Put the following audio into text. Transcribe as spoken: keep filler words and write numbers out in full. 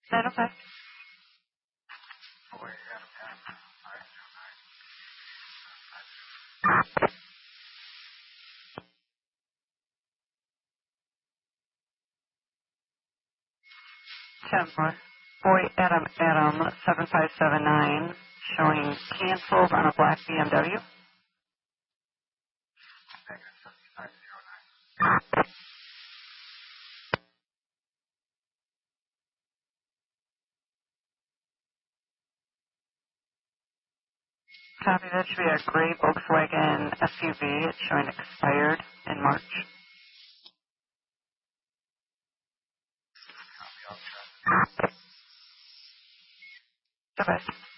That okay? ten more. Boy, Adam, Adam, seven five seven nine, showing canceled on a black B M W. Copy, that should be a gray Volkswagen S U V. It's showing expired in March. Okay.